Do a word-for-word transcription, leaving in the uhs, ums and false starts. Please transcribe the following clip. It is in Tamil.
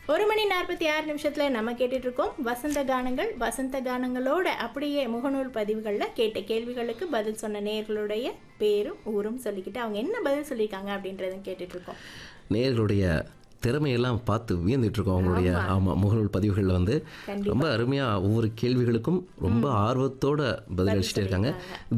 ஒரு மணி நாற்பத்தி ஆறு நிமிஷத்துல நம்ம கேட்டுட்டு இருக்கோம் வசந்த கானங்கள். வசந்த கானங்களோட அப்படியே முகநூல் பதிவுகளில் கேட்ட கேள்விகளுக்கு பதில் சொன்ன நேயர்களுடைய பேரும் ஊரும் சொல்லிக்கிட்டு அவங்க என்ன பதில் சொல்லியிருக்காங்க அப்படின்றத கேட்டுட்டு இருக்கோம். நேயர்களுடைய திறமையெல்லாம் பார்த்து வியந்துட்டுருக்கோம். அவங்களுடைய ஆமாம் முகநூல் பதிவுகளில் வந்து ரொம்ப அருமையாக ஒவ்வொரு கேள்விகளுக்கும் ரொம்ப ஆர்வத்தோட பதில் அளிச்சுட்டே இருக்காங்க.